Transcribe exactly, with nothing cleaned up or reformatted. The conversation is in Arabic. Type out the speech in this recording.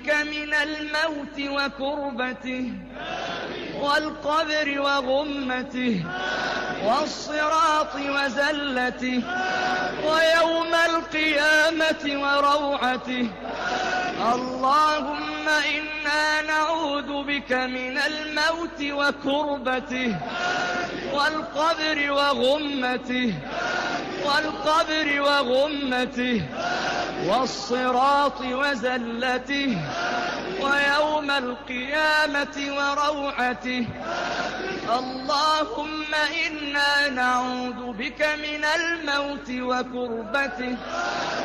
بك من الموت وكربته والقبر وغمته والصراط وزلته ويوم القيامة وروعته. اللهم إنا نعوذ بك من الموت وكربته والقبر وغمته والقبر وغمته والصراط وزلته ويوم القيامة وروعته. اللهم إنا نعوذ بك من الموت وكربته